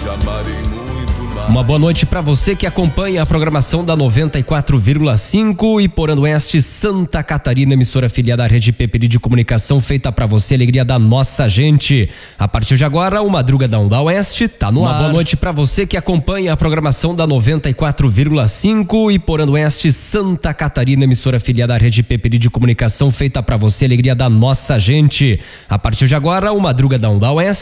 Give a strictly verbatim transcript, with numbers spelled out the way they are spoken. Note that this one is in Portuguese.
Uma boa noite para você que acompanha a programação da noventa e quatro vírgula cinco e Porã do Oeste, Santa Catarina, emissora afiliada à Rede Peperi de Comunicação, feita para você, alegria da nossa gente. A partir de agora, o Madrugadão da Oeste tá no ar. Uma boa noite para você que acompanha a programação da noventa e quatro vírgula cinco e Porã do Oeste, Santa Catarina, emissora afiliada à Rede Peperi de Comunicação, feita para você, alegria da nossa gente. A partir de agora, o Madrugadão da Oeste